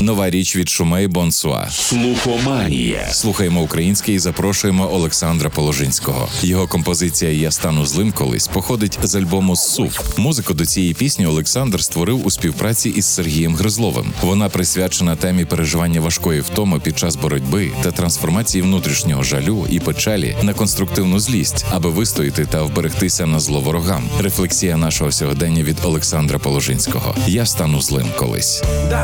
Нова річ від Шумей Бонсуа. Слухоманія. Слухаємо українське і запрошуємо Олександра Положинського. Його композиція «Я стану злим колись» походить з альбому «Сув». Музику до цієї пісні Олександр створив у співпраці із Сергієм Гризловим. Вона присвячена темі переживання важкої втоми під час боротьби та трансформації внутрішнього жалю і печалі на конструктивну злість, аби вистояти та вберегтися на зло ворогам. Рефлексія нашого сьогодення від Олександра Положинського. «Я стану злим колись».